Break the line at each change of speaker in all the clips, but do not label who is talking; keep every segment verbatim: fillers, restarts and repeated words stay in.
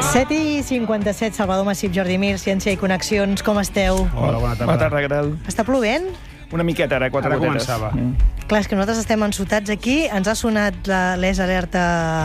set i cinquanta-set, Salvador Massip, Jordi Mir, Ciència i Connexions, com esteu?
Hola, bona tarda.
Bona tarda, Grel.
Està plovent?
Una miqueta, ara, quatre
Ara
gotetes.
començava.
Mm.
Clar, és que nosaltres estem ensotats aquí, ens ha sonat l'E S Alerta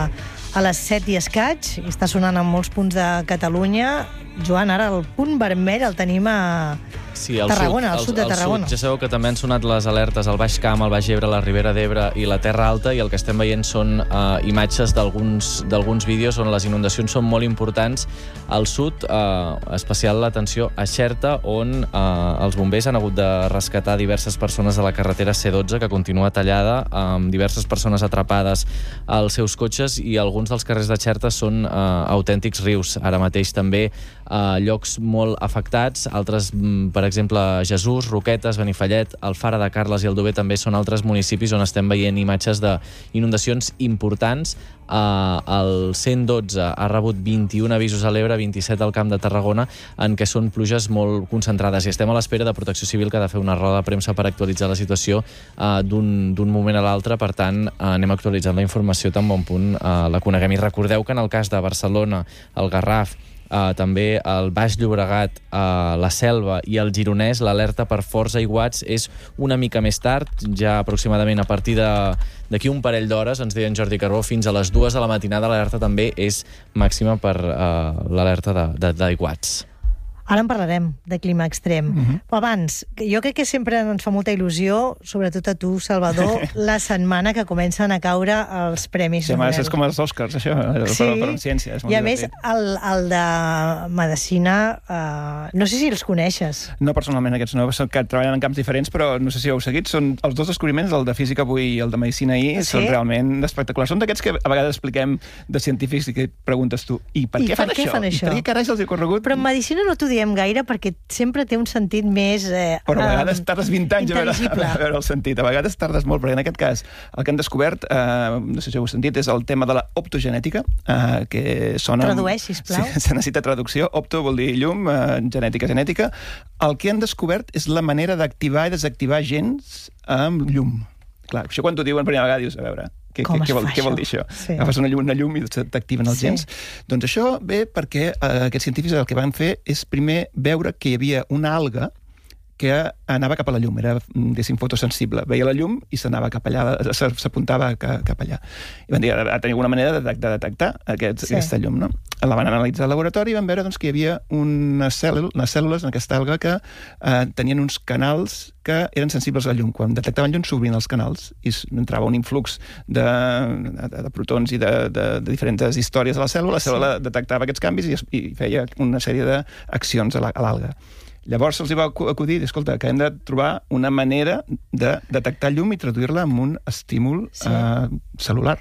a les set i escaig, i està sonant en molts punts de Catalunya. Joan, ara el punt vermell el tenim a
Sí, al
Tarragona,
sud,
al sud de Tarragona.
Sud. Ja sabeu que també han sonat les alertes al Baix Camp, al Baix Ebre, la Ribera d'Ebre i la Terra Alta, i el que estem veient són uh, imatges d'alguns vídeos on les inundacions són molt importants. Al sud, uh, especial l'atenció a Xerta, on uh, els bombers han hagut de rescatar diverses persones de la carretera C dotze, que continua tallada, amb diverses persones atrapades als seus cotxes, i alguns dels carrers de Xerta són uh, autèntics rius. Ara mateix també uh, llocs molt afectats, altres, per exemple, Jesús, Roquetes, Benifallet, Alfara de Carles i Aldover també són altres municipis on estem veient imatges d'inundacions importants. Uh, el cent dotze ha rebut vint-i-un avisos a l'Ebre, vint-i-set al Camp de Tarragona, en què són pluges molt concentrades, i estem a l'espera de Protecció Civil, que ha de fer una roda de premsa per actualitzar la situació uh, d'un moment a l'altre. Per tant, uh, anem actualitzant la informació tan bon punt uh, la coneguem. I recordeu que en el cas de Barcelona, el Garraf, Uh, també el Baix Llobregat, uh, la Selva i el Gironès, l'alerta per forts aiguats és una mica més tard, ja aproximadament a partir d'aquí un parell d'hores, ens deia en Jordi Carbó, fins a les dues de la matinada l'alerta també és màxima per uh, l'alerta d'aiguats.
Ara en parlarem, de clima extrem. Uh-huh. Però abans, jo crec que sempre ens fa molta il·lusió, sobretot a tu, Salvador, la setmana que comencen a caure els Premis
Sí,
Nobel.
és com els Oscars, això,
Sí.
per, per ciència. És molt
I a més,
divertit.
el, el de Medicina, uh, no sé si els coneixes.
No personalment, aquests no, que treballen en camps diferents, però no sé si ho heu seguit. Són els dos descobriments, el de Física avui i el de Medicina ahir,
Sí?
són realment espectaculars. Són d'aquests que a vegades expliquem de científics i que et preguntes tu, i per
I
què fan
per què
això?
fan això?
I per què carai se'ls ha corregut?
Però en Medicina no t'ho diem gaire perquè sempre té un sentit més... Eh,
Però a vegades
um,
tardes vint anys a veure,
intel·ligible.
a veure el sentit. A vegades tardes molt, perquè en aquest cas el que han descobert, eh, no sé si ho heu sentit, és el tema de la optogenètica, eh, que sona...
Tradueix, sisplau.
Sí, se necessita traducció. Opto vol dir llum, eh, genètica, genètica. El que han descobert és la manera d'activar i desactivar gens amb llum. Clar, això quan t'ho diuen per primera vegada dius, a veure... Què,
Com
què,
es
què, vol,
fa
què vol
això?
dir això?
Sí.
Agafes una llum, una llum i t'activen els
Sí.
gens. Doncs això ve perquè eh, aquests científics el que van fer és primer veure que hi havia una alga que anava cap a la llum, era, diguéssim, fotosensible. Veia la llum i s'anava cap allà, s'apuntava cap allà. I van dir, ha de tenir alguna manera de, de detectar aquest,
Sí.
aquesta llum, no? La van analitzar al laboratori i van veure doncs, que hi havia unes, cèl·lul, unes cèl·lules en aquesta alga que eh, tenien uns canals que eren sensibles a la llum. Quan detectaven llum s'obrien els canals i entrava un influx de, de, de protons i de, de, de diferents històries a la cèl·lula. La cèl·lula sí. detectava aquests canvis i, i feia una sèrie d'accions a l'alga. Llavors se'ls va acudir, escolta, que hem de trobar una manera de detectar llum i traduir-la en un estímul sí. eh, cel·lular.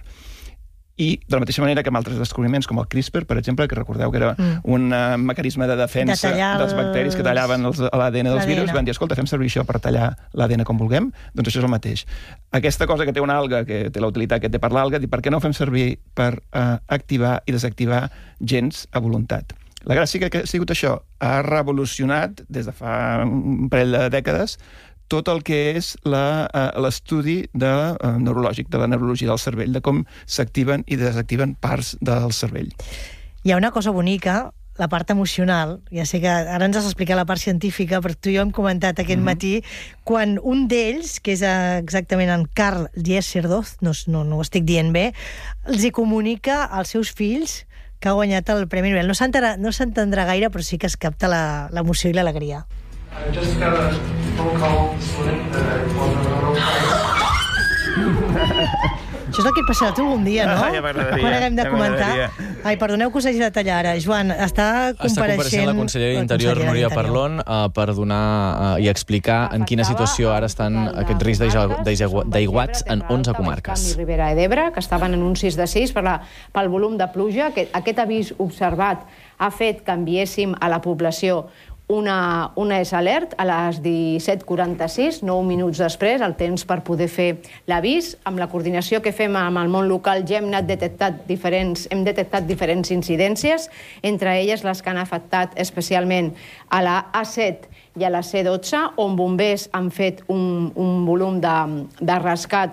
I de la mateixa manera que amb altres descobriments, com el CRISPR, per exemple, que recordeu que era mm. un uh, mecanisme de defensa
de
dels bacteris que tallaven l'A D N dels virus, van dir, escolta, fem servir això per tallar l'A D N com vulguem, doncs això és el mateix. Aquesta cosa que té una alga, que té la utilitat que té per l'alga, per què no ho fem servir per uh, activar i desactivar gens a voluntat? La gràcia que ha sigut això ha revolucionat, des de fa un parell de dècades, tot el que és l'estudi de, uh, neurològic, de la neurologia del cervell, de com s'activen i desactiven parts del cervell.
Hi ha una cosa bonica, la part emocional. Ja sé que ara ens has explicat la part científica, però tu i jo hem comentat aquest mm-hmm. matí, quan un d'ells, que és exactament en Karl Lieserdorf, no, no, no ho estic dient bé, els hi comunica als seus fills que ha guanyat el Premi Nobel. No s'entendrà no s'entendrà gaire, però sí que es capta l'emoció i l'alegria.
I just got a phone call this morning that I wasn't on the
Això és el que et passarà a tu algun dia, no?
Ah, ja m'agradaria.
Quan haguem de
ja
comentar. Ai, perdoneu que us hagi de tallar ara. Joan, està compareixent...
Està compareixent la consellera d'Interior, Núria Parlon, uh, per donar uh, i explicar en quina situació ara estan aquests riscs d'aiguats en onze comarques.
Camp i Ribera d'Ebre, que estaven en un sis de sis per la, pel volum de pluja. Aquest, aquest avís observat ha fet que enviéssim a la població una, una S Alert a les disset quaranta-sis, nou minuts després, el temps per poder fer l'avís. Amb la coordinació que fem amb el món local ja hem anat detectat diferents, hem detectat diferents incidències, entre elles les que han afectat especialment a la A set i a la C dotze, on bombers han fet un, un volum de, de rescats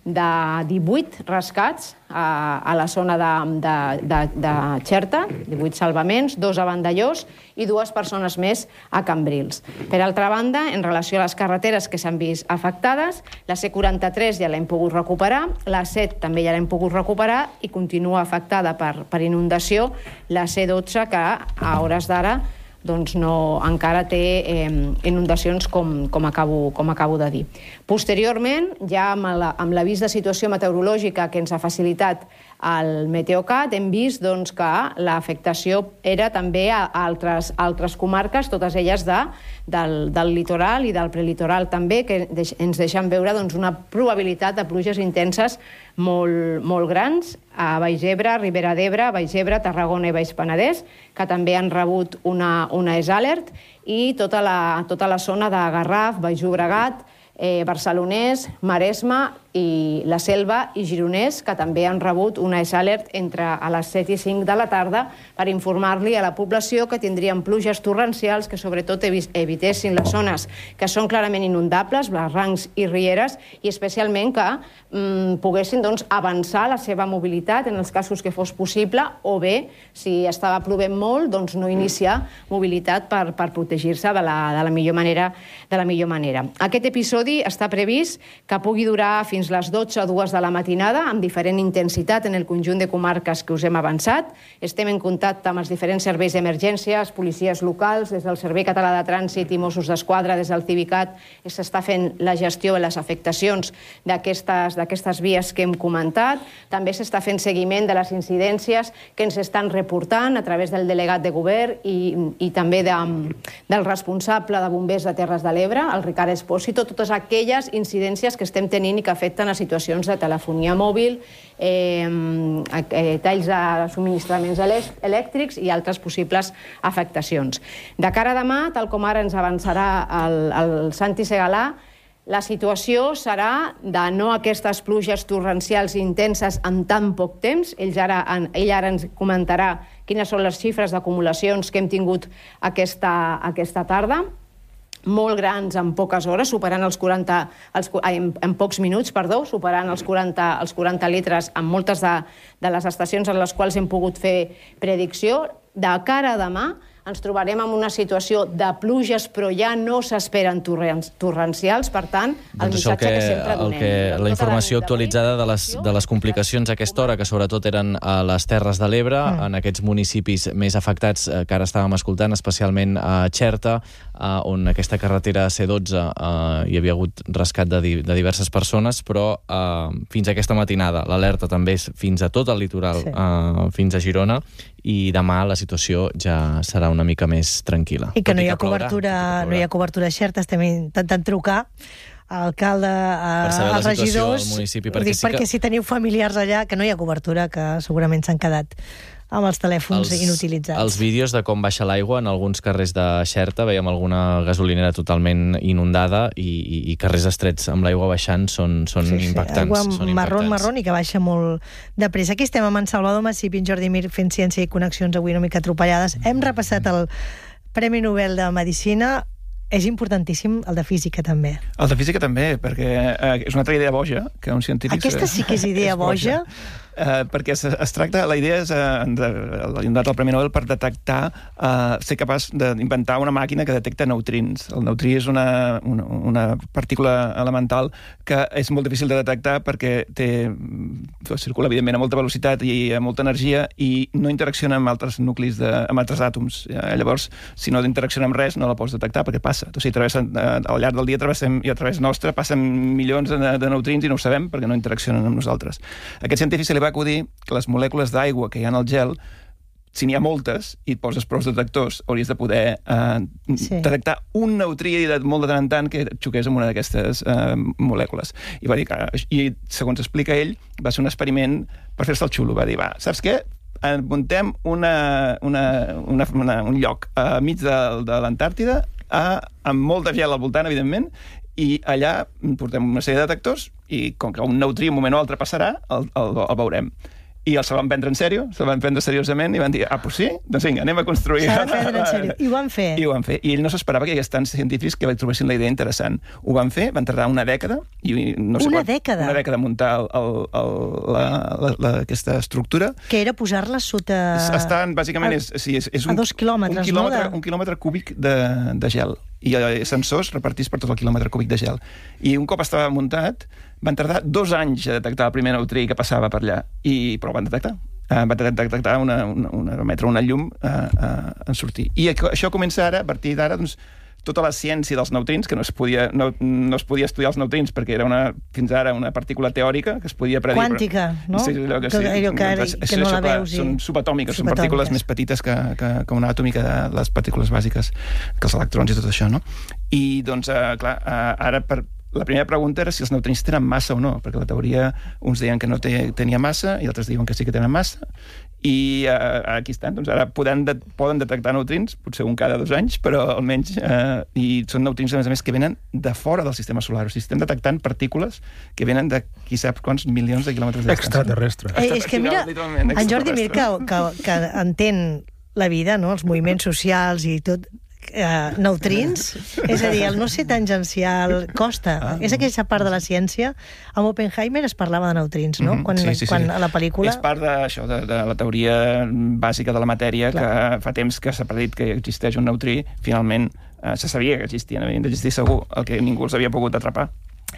de divuit rescats a, a la zona de, de, de, de Xerta, divuit salvaments, dos a Vandellós i dues persones més a Cambrils. Per altra banda, en relació a les carreteres que s'han vist afectades, la C quaranta-tres ja l'hem pogut recuperar, la set també ja l'hem pogut recuperar i continua afectada per, per inundació la C dotze, que a hores d'ara doncs no, encara té eh, inundacions com, com, acabo, com acabo de dir. Posteriorment, ja amb la, amb l'avís de situació meteorològica que ens ha facilitat el Meteocat, hem vist doncs, que l'afectació era també a altres, altres comarques, totes elles de, del, del litoral i del prelitoral també, que deix, ens deixen veure doncs, una probabilitat de pluges intenses molt, molt grans a Baix Ebre, Ribera d'Ebre, Baix Ebre, Tarragona i Baix Penedès, que també han rebut una, una S Alert, i tota la, tota la zona de Garraf, Baix Llobregat, eh, Barcelonès, Maresme i la Selva i Gironès, que també han rebut una S Alert entre a les set i cinc de la tarda per informar-li a la població que tindrien pluges torrencials que sobretot evitessin les zones que són clarament inundables, barrancs i rieres, i especialment que mm, poguessin doncs, avançar la seva mobilitat en els casos que fos possible, o bé, si estava plovent molt, doncs no iniciar mobilitat per, per protegir-se de, la, de, la millor manera, de la millor manera. Aquest episodi està previst que pugui durar fins fins les dotze o dues de la matinada, amb diferent intensitat en el conjunt de comarques que us hem avançat. Estem en contacte amb els diferents serveis d'emergències, policies locals, des del Servei Català de Trànsit i Mossos d'Esquadra, des del Civicat, s'està fent la gestió de les afectacions d'aquestes vies que hem comentat. També s'està fent seguiment de les incidències que ens estan reportant a través del delegat de govern i, i també de, del responsable de bombers de Terres de l'Ebre, el Ricard Espósito, totes aquelles incidències que estem tenint i que afecten a situacions de telefonia mòbil, eh, eh, talls de subministraments elèctrics i altres possibles afectacions. De cara a demà, tal com ara ens avançarà el, el Santi Segalà, la situació serà de no aquestes pluges torrencials intenses en tan poc temps. Ell ara, ell ara ens comentarà quines són les xifres d'acumulacions que hem tingut aquesta, aquesta tarda, molt grans en poques hores, superant els quaranta, els, en, en pocs minuts, perdó, superant els quaranta, els quaranta litres en moltes de, de les estacions en les quals hem pogut fer predicció. De cara a demà ens trobarem en una situació de pluges, però ja no s'esperen torrencials, per tant, el
doncs
missatge
que,
que sempre donem.
Que, la informació la actualitzada de les, de les complicacions a aquesta hora, que sobretot eren a les Terres de l'Ebre, mm. en aquests municipis més afectats que ara estàvem escoltant, especialment a Xerta, on aquesta carretera C dotze eh, hi havia hagut rescat de, di de diverses persones, però eh, fins a aquesta matinada l'alerta també és fins a tot el litoral, sí. eh, fins a Girona, i demà la situació ja serà una mica més tranquil·la.
I que no hi ha cobertura, no hi ha cobertura a Xerta, estem intentant trucar a l'alcalde, als regidors,
municipi, perquè,
dic,
sí
perquè
que...
si teniu familiars allà, que no hi ha cobertura, que segurament s'han quedat amb els telèfons
els,
inutilitzats.
Els vídeos de com baixa l'aigua en alguns carrers de Xerta, veiem alguna gasolinera totalment inundada i, i, i carrers estrets amb l'aigua baixant són, són sí, impactants.
Aigua
són
marrón,
impactants.
marrón i que baixa molt de pressa. Aquí estem amb en Salvador Massip i en Jordi Mir fent ciència i connexions avui una mica atropellades. Hem repassat el Premi Nobel de Medicina. És importantíssim el de física, també.
El de física també, perquè eh, és una altra idea boja que un científic...
Aquesta sí que és idea és boja. boja.
Eh, perquè es, es tracta, la idea és, eh, de, l'han donat el Premi Nobel per detectar, eh, ser capaç d'inventar una màquina que detecta neutrins. El neutrí és una, una, una partícula elemental que és molt difícil de detectar perquè té, circula, evidentment, a molta velocitat i a molta energia i no interacciona amb altres nuclis, de, amb altres àtoms. Eh, llavors, si no interacciona amb res, no la pots detectar perquè passa. O sigui, travessen, eh, al llarg del dia travessem, i a través nostre passen milions de, de neutrins i no ho sabem perquè no interaccionen amb nosaltres. Aquest científic se li va acudir que les molècules d'aigua que hi ha en el gel, si n'hi ha moltes i et poses prou detectors, hauries de poder eh, sí. detectar un neutrí de molt de tant en tant que xoqués amb una d'aquestes eh, molècules. I va dir que, i segons explica ell, va ser un experiment per fer-se el xulo. Va dir, va, saps què? Muntem una, una, una, una, un lloc a mig de, de l'Antàrtida, amb molt de gel al voltant, evidentment, i allà portem una sèrie de detectors i com que un neutrí un moment o altre passarà, el, el, el veurem. I el se van prendre en sèrio, se van prendre seriosament i van dir, ah, doncs sí? Doncs vinga, anem a construir...
S'ha de prendre en sèrio. I ho van fer.
I ho van fer. I ell no s'esperava que hi hagués tants científics que trobessin la idea interessant. Ho van fer, van tardar una dècada. I no sé
una
quant,
dècada?
Una dècada a muntar el, el, el, la, la, la, aquesta estructura.
Que era posar-la sota...
Estan, bàsicament, és, sí, és, és un,
a dos quilòmetres,
un quilòmetre,
no? De...
Un quilòmetre cúbic de, de gel. I sensors repartits per tot el quilòmetre cúbic de gel. I un cop estava muntat, van tardar dos anys a detectar el primer neutrí que passava per allà. I, però ho van detectar. Uh, va detectar una, una, una, emetre una llum uh, uh, en sortir. I això comença ara, a partir d'ara, doncs, tota la ciència dels neutrins, que no es podia, no, no es podia estudiar els neutrins perquè era una, fins ara una partícula teòrica que es podia predir.
Quàntica, però... no?
Sí, allò que, sí.
Allò que, ara, que no la veus.
I... Són subatòmiques, són partícules més petites que, que, que una atòmica de les partícules bàsiques, que els electrons i tot això, no? I, doncs, uh, clar, uh, ara per... La primera pregunta era si els neutrins tenen massa o no, perquè la teoria uns deien que no té, tenia massa i altres diuen que sí que tenen massa. I uh, aquí estan, doncs ara poden, de, poden detectar neutrins, potser un cada dos anys, però almenys, uh, i són neutrins, a més a més, que venen de fora del sistema solar. O sigui, estem detectant partícules que venen de qui sap quants milions de quilòmetres de distància.
Extraterrestres.
Eh, és que mira, en Jordi Mir, que, que, que entén la vida, no? Els moviments socials i tot... Uh, neutrins, és a dir, el no ser tangencial costa. Ah, és aquesta part de la ciència. Amb Oppenheimer es parlava de neutrins, no?
Mm-hmm.
Quan,
sí, sí,
quan
sí.
a la pel·lícula...
És part d'això, de, de la teoria bàsica de la matèria, clar, que fa temps que s'ha predit que existeix un neutrí. Finalment, eh, se sabia que existien, havien d'existir segur, el que ningú els havia pogut atrapar.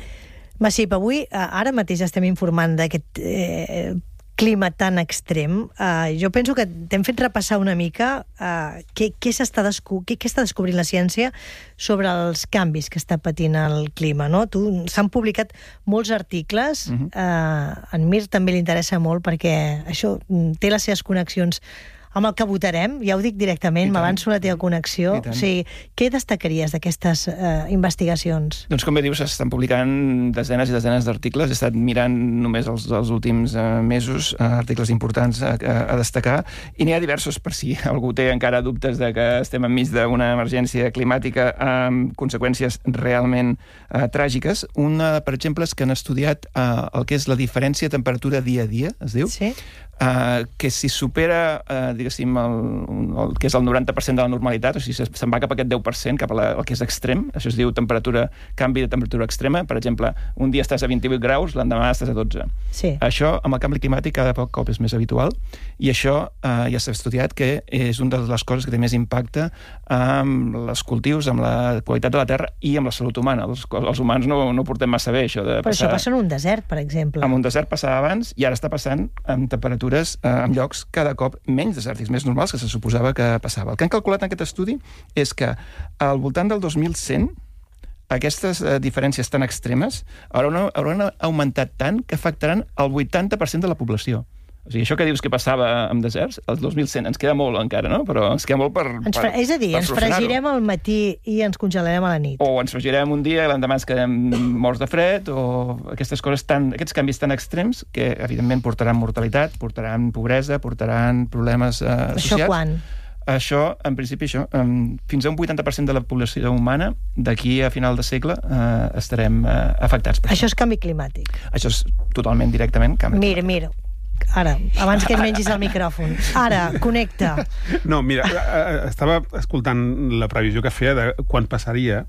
Massip, avui, ara mateix estem informant d'aquest eh, clima tan extrem. Uh, jo penso que t'hem fet repassar una mica uh, què, què, s'està desco què, què està descobrint la ciència sobre els canvis que està patint el clima, no? S'han publicat molts articles, uh-huh. uh, en Mir també li interessa molt perquè això té les seves connexions amb el que votarem, ja ho dic directament, m'avanço la teva connexió. O sigui, què destacaries d'aquestes eh, investigacions?
Doncs com bé dius, s'estan publicant desenes i desenes d'articles. He estat mirant només els, els últims eh, mesos eh, articles importants a, a destacar, i n'hi ha diversos per si algú té encara dubtes de que estem enmig d'una emergència climàtica amb conseqüències realment eh, tràgiques. Una, per exemple, és que han estudiat eh, el que és la diferència de temperatura dia a dia, es diu,
sí.
Uh, que si supera, uh, diguéssim, el, el que és el noranta per cent de la normalitat, o sigui, se'n va cap a aquest deu per cent, cap a la, el que és extrem, això es diu temperatura, canvi de temperatura extrema. Per exemple, un dia estàs a vint-i-vuit graus, l'endemà estàs a dotze.
Sí.
Això, amb el canvi climàtic, cada poc cop és més habitual, i això uh, ja s'ha estudiat que és una de les coses que té més impacte amb els cultius, amb la qualitat de la terra i amb la salut humana. Els, els humans no, no portem massa bé, això de
Però
passar...
això passa en un desert, per exemple.
En un desert passava abans, i ara està passant amb temperatures eh, en llocs cada cop menys desèrtics, més normals que se suposava que passava. El que han calculat en aquest estudi és que al voltant del dos mil cent aquestes eh, diferències tan extremes hauran, hauran augmentat tant que afectaran el vuitanta per cent de la població. O sigui, això que dius que passava en deserts, el dos mil cent ens queda molt encara, no? Però ens queda molt per,
ens
per
És a dir, ens fregirem al matí i ens congelarem a la nit.
O ens fregirem un dia i l'endemà ens quedem morts de fred, o aquestes coses tan, aquests canvis tan extrems que, evidentment, portaran mortalitat, portaran pobresa, portaran problemes eh, associats.
Això quan?
Això, en principi, això, fins a un vuitanta per cent de la població humana, d'aquí a final de segle, eh, estarem eh, afectats. Per
això. Això és canvi climàtic.
Això és totalment, directament, canvi
mira,
climàtic.
Mira, ara, abans que et mengis el micròfon. Ara, connecta.
No, mira, estava escoltant la previsió que feia de quan passaria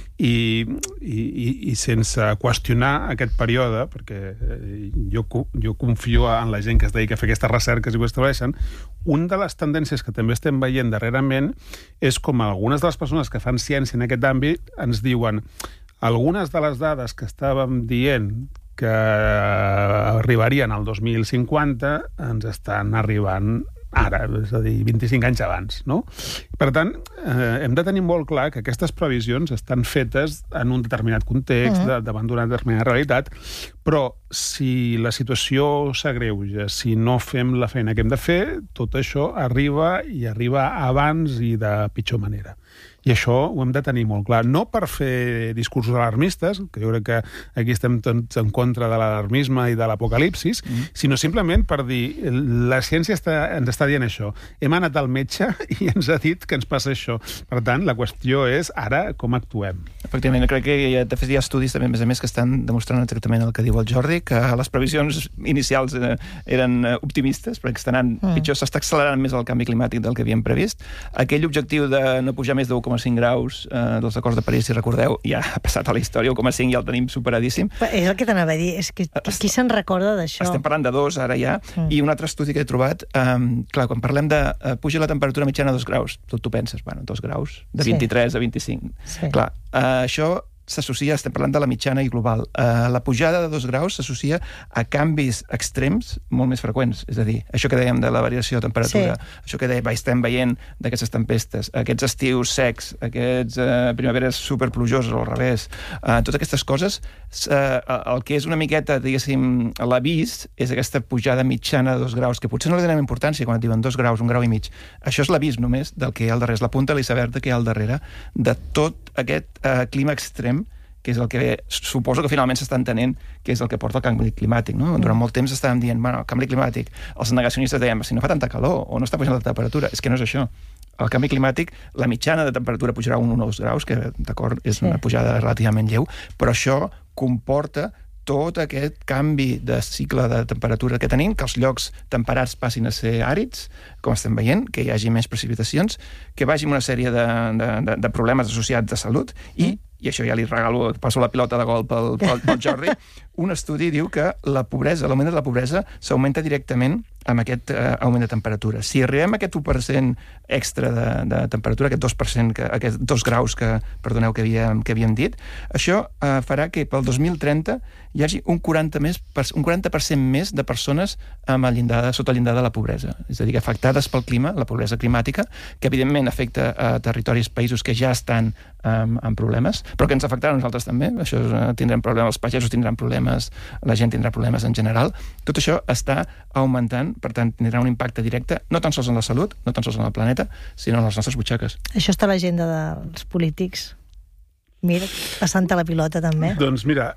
i, i, i sense qüestionar aquest període, perquè jo, jo confio en la gent que es dedica a fer aquestes recerques i ho estableixen, una de les tendències que també estem veient darrerament és com algunes de les persones que fan ciència en aquest àmbit ens diuen algunes de les dades que estàvem dient que arribarien al dos mil cinquanta ens estan arribant ara, és a dir, vint-i-cinc anys abans, no? Per tant, eh, hem de tenir molt clar que aquestes previsions estan fetes en un determinat context, uh-huh. davant d'una determinada realitat, però si la situació s'agreuja, si no fem la feina que hem de fer, tot això arriba i arriba abans i de pitjor manera. I això ho hem de tenir molt clar. No per fer discursos alarmistes, que jo crec que aquí estem tots en contra de l'alarmisme i de l'apocalipsis, mm. sinó simplement per dir, la ciència està, ens està dient això. Hem anat al metge i ens ha dit que ens passa això. Per tant, la qüestió és ara com actuem.
Efectivament, crec que hi ha, de fet, hi ha estudis també, a més a més, que estan demostrant exactament el que diu el Jordi, que les previsions inicials eh, eren optimistes, perquè està anant mm. pitjor, s'està accelerant més el canvi climàtic del que havíem previst. Aquell objectiu de no pujar més de u coma cinc graus eh, dels acords de París, si recordeu, ja ha passat a la història, u coma cinc ja el tenim superadíssim.
Però és el que t'anava a dir, és que qui se'n recorda d'això?
Estem parlant de dos, ara ja, mm. i un altre estudi que he trobat, eh, clar, quan parlem de eh, puja la temperatura mitjana a dos graus, tu, tu penses, bueno, dos graus, de vint-i-tres sí. a vint-i-cinc. Sí. Clar, eh, això s'associa, estem parlant de la mitjana i global. Uh, la pujada de dos graus s'associa a canvis extrems molt més freqüents. És a dir, això que dèiem de la variació de temperatura, sí. això que dèiem, estem veient d'aquestes tempestes, aquests estius secs, aquests uh, primaveres superplujoses o al revés, uh, totes aquestes coses, uh, el que és una miqueta, diguéssim, l'avís és aquesta pujada mitjana de dos graus, que potser no li donem importància quan et diuen dos graus, un grau i mig. Això és l'avís només del que hi ha al darrere, és la punta de l'iceberg que hi ha al darrere de tot aquest uh, clima extrem, que és el que suposo que finalment s'està entenent que és el que porta el canvi climàtic. No? Durant molt temps estàvem dient, bueno, el canvi climàtic, els negacionistes deien, si no fa tanta calor o no està pujant la temperatura, és que no és això. El canvi climàtic, la mitjana de temperatura pujarà un o dos graus, que d'acord és una pujada relativament lleu, però això comporta tot aquest canvi de cicle de temperatura que tenim, que els llocs temperats passin a ser àrids, com estem veient, que hi hagi més precipitacions, que vagi amb una sèrie de, de, de, de problemes associats de salut, i, i això ja li regalo, passo la pilota de gol pel, pel, pel Jordi, un estudi diu que la pobresa, l'augment de la pobresa s'augmenta directament amb aquest eh, augment de temperatura. Si arribem a aquest u per cent extra de, de temperatura, aquest dos per cent, que, aquest dos graus que, perdoneu, que havíem, que havíem dit, això eh, farà que pel dos mil trenta hi hagi un quaranta per cent més, un quaranta per cent més de persones amb el llindar, sota el llindar de la pobresa. És a dir, afectades pel clima, la pobresa climàtica, que evidentment afecta a territoris, països que ja estan um, amb problemes, però que ens afectarà a nosaltres també. Això uh, tindrem problemes, els pagesos tindran problemes, la gent tindrà problemes en general. Tot això està augmentant, per tant, tindrà un impacte directe, no tan sols en la salut, no tan sols en el planeta, sinó en les nostres butxaques.
Això està a l'agenda dels polítics. Mira, passant-te la pilota també.
Doncs mira,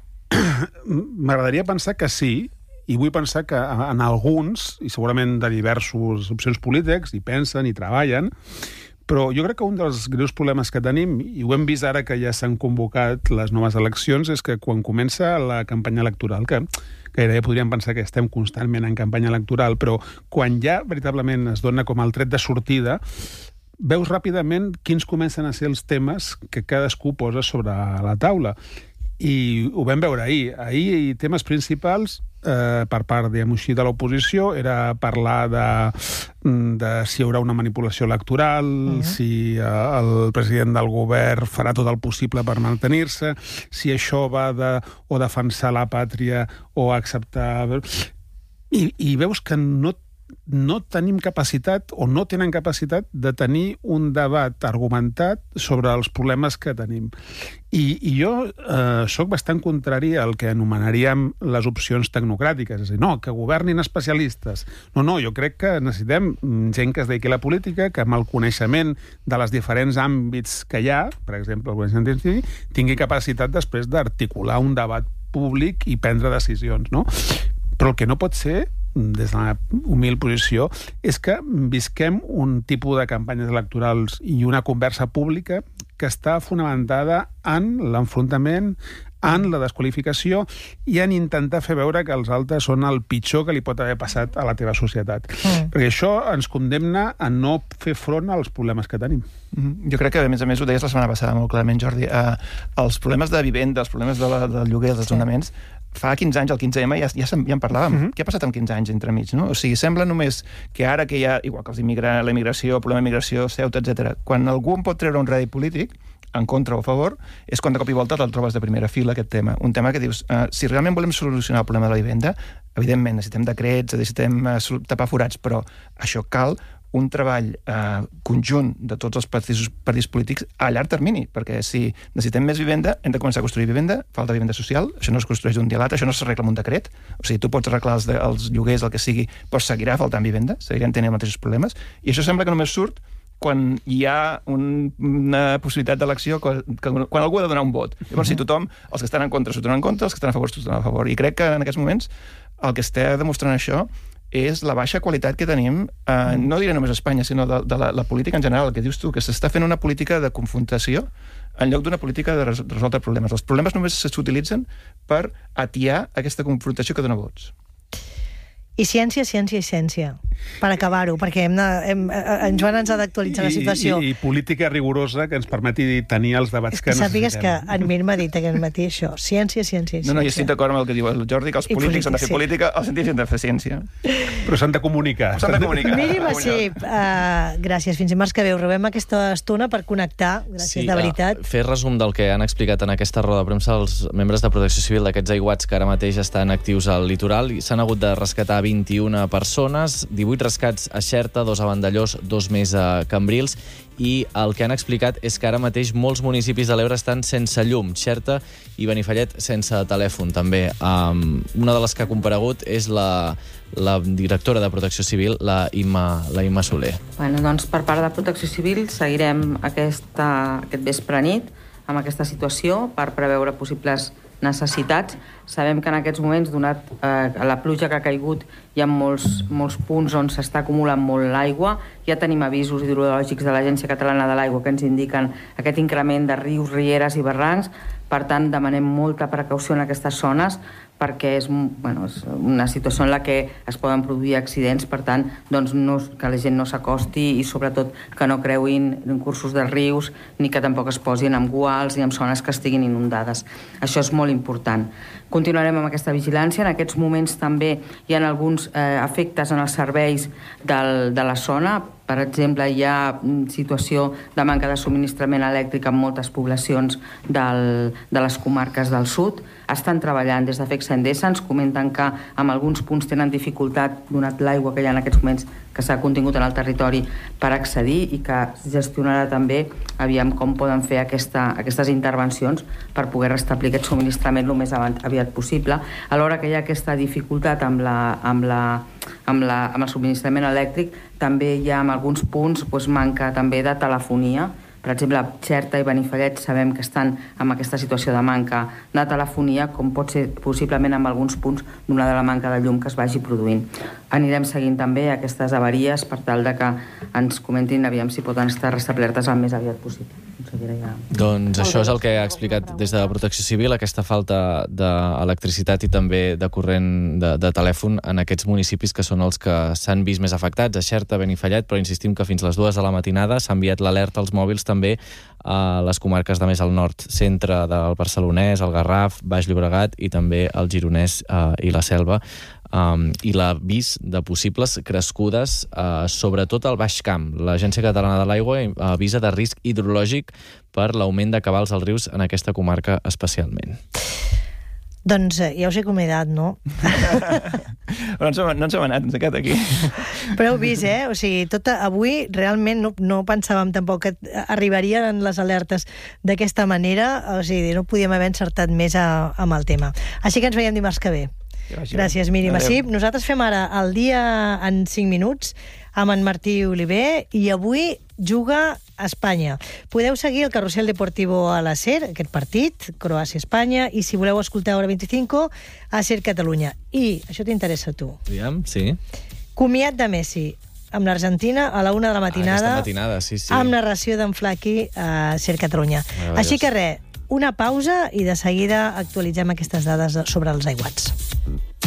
m'agradaria pensar que sí, i vull pensar que en alguns, i segurament de diversos opcions polítics, hi pensen, hi treballen, però jo crec que un dels greus problemes que tenim, i ho hem vist ara que ja s'han convocat les noves eleccions, és que quan comença la campanya electoral, que gairebé podríem pensar que estem constantment en campanya electoral, però quan ja veritablement es dona com el tret de sortida, veus ràpidament quins comencen a ser els temes que cadascú posa sobre la taula. I ho vam veure ahir. Ahir, temes principals eh, per part, diguem-ho així, de l'oposició era parlar de, de si hi haurà una manipulació electoral, uh-huh. si eh, el president del govern farà tot el possible per mantenir-se, si això va de o defensar la pàtria o acceptar... I, i veus que no no tenim capacitat o no tenen capacitat de tenir un debat argumentat sobre els problemes que tenim. I, i jo eh, sóc bastant contrari al que anomenaríem les opcions tecnocràtiques. És a dir, no, que governin especialistes. No, no, jo crec que necessitem gent que es dediqui a la política, que amb el coneixement de les diferents àmbits que hi ha, per exemple, el coneixement científic, tingui capacitat després d'articular un debat públic i prendre decisions, no? Però el que no pot ser, des de la humil posició, és que visquem un tipus de campanyes electorals i una conversa pública que està fonamentada en l'enfrontament, en la desqualificació i en intentar fer veure que els altres són el pitjor que li pot haver passat a la teva societat. Mm. Perquè això ens condemna a no fer front als problemes que tenim.
Mm-hmm. Jo crec que, a més a més, ho deies la setmana passada molt clarament, Jordi, eh, els problemes de vivenda, els problemes de la, del lloguer, dels desnonaments, sí. Fa quinze anys, el quinze ema, ja, ja, ja en parlàvem. Uh-huh. Què ha passat en quinze anys entremig? No? O sigui, sembla només que ara que hi ha, igual que els immigra, la immigració, el problema d'immigració, Ceuta, etcètera, quan algú en pot treure un rèdit polític, en contra o a favor, és quan de cop i volta te'l trobes de primera fila, aquest tema. Un tema que dius, uh, si realment volem solucionar el problema de la vivenda, evidentment necessitem decrets, necessitem uh, tapar forats, però això cal un treball eh, conjunt de tots els partits, partits polítics a llarg termini, perquè si necessitem més vivenda, hem de començar a construir vivenda, falta vivenda social, això no es construeix d'un dia a l'altre, això no s'arregla amb un decret, o sigui, tu pots arreglar els, de, els lloguers, el que sigui, però seguirà faltant vivenda, seguirem tenint els mateixos problemes, i això sembla que només surt quan hi ha un, una possibilitat d'elecció, quan, quan algú ha de donar un vot. Llavors, si tothom, els que estan en contra, s'ho donen en contra, els que estan a favor, s'ho donen a favor. I crec que en aquests moments el que està demostrant això és la baixa qualitat que tenim, eh, no diré només a Espanya, sinó de, de la, la política en general, el que dius tu, que s'està fent una política de confrontació en lloc d'una política de res, resoldre problemes. Els problemes només s'utilitzen per atiar aquesta confrontació que dona vots.
I ciència, ciència i ciència, per acabar-ho, perquè hem de, hem, en Joan ens ha d'actualitzar la situació.
I, i, I política rigorosa que ens permeti tenir els debats que,
que
necessitem.
sàpigues que en Mir m'ha dit aquest matí això, ciència, ciència i ciència.
No, no, jo estic d'acord amb el que diu el Jordi, que els polítics han de fer
sí.
política, els científics han de fer ciència.
Però s'han de comunicar.
S'han de comunicar.
Miri, Massip, uh, gràcies, fins dimarts que ve. Us rebem aquesta estona per connectar, gràcies, sí, de veritat.
Uh, fer resum del que han explicat en aquesta roda de premsa els membres de Protecció Civil d'aquests aiguats que ara mateix estan actius al litoral. S'han hagut de rescatar vint-i-una persones, divuit rescats a Xerta, dos a Vandellós, dos més a Cambrils, i el que han explicat és que ara mateix molts municipis de l'Ebre estan sense llum, Xerta i Benifallet sense telèfon també. Um, una de les que ha comparegut és la, la directora de Protecció Civil, la Imma, la Imma Soler.
Bueno, doncs per part de Protecció Civil seguirem aquesta, aquest vespre nit amb aquesta situació per preveure possibles necessitats. Sabem que en aquests moments, donat eh, la pluja que ha caigut, hi ha molts, molts punts on s'està acumulant molt l'aigua. Ja tenim avisos hidrològics de l'Agència Catalana de l'Aigua que ens indiquen aquest increment de rius, rieres i barrancs. Per tant, demanem molta precaució en aquestes zones perquè és, bueno, és una situació en la que es poden produir accidents, per tant, doncs no, que la gent no s'acosti i sobretot que no creuin en cursos de rius ni que tampoc es posin en guals ni en zones que estiguin inundades. Això és molt important. Continuarem amb aquesta vigilància. En aquests moments també hi ha alguns eh, efectes en els serveis del, de la zona. Per exemple, hi ha situació de manca de subministrament elèctric en moltes poblacions del, de les comarques del sud. Estan treballant des de FECSA Endesa, ens comenten que en alguns punts tenen dificultat, donat l'aigua que hi ha en aquests moments que s'ha contingut en el territori, per accedir i que gestionarà també aviam com poden fer aquesta, aquestes intervencions per poder restablir aquest subministrament el més aviat possible. Alhora que hi ha aquesta dificultat amb, la, amb, la, amb, la, amb el subministrament elèctric, també hi ha en alguns punts doncs, manca també de telefonia. Per exemple, Xerta i Benifallet sabem que estan en aquesta situació de manca de telefonia, com pot ser possiblement en alguns punts donada la manca de llum que es vagi produint. Anirem seguint també aquestes avaries per tal de que ens comentin aviam si poden estar restablertes el més aviat possible. Ja...
Doncs això és el que ha explicat des de Protecció Civil, aquesta falta d'electricitat i també de corrent de, de telèfon en aquests municipis que són els que s'han vist més afectats, a Xerta, Benifallet, però insistim que fins les dues de la matinada s'ha enviat l'alerta als mòbils també a les comarques de més al nord, centre del Barcelonès, el Garraf, Baix Llobregat i també el Gironès eh, i la Selva. Um, i l'avís de possibles crescudes, uh, sobretot al Baix Camp. L'Agència Catalana de l'Aigua avisa de risc hidrològic per l'augment de cabals als rius en aquesta comarca especialment.
Doncs eh, ja us he convidat, no?
Però no ens, hem, no ens hem anat, ens hem quedat aquí.
Però heu vist, eh? O sigui, tot avui realment no, no pensàvem tampoc que arribarien les alertes d'aquesta manera, o sigui, no podíem haver encertat més a, amb el tema. Així que ens veiem dimarts que ve. Gràcies, Gràcies Miri Massip. Nosaltres fem ara el dia en cinc minuts amb en Martí Oliver i avui juga a Espanya. Podeu seguir el Carrusel Deportivo a la SER, aquest partit, Croàcia-Espanya, i si voleu escoltar Hora vint-i-cinc, a SER Catalunya. I això t'interessa a tu.
Aviam, sí.
Comiat de Messi amb l'Argentina a la una de la matinada,
ah, matinada sí, sí.
amb narració d'en Flaqui a SER Catalunya. Així que res, una pausa i de seguida actualitzem aquestes dades sobre els aiguats.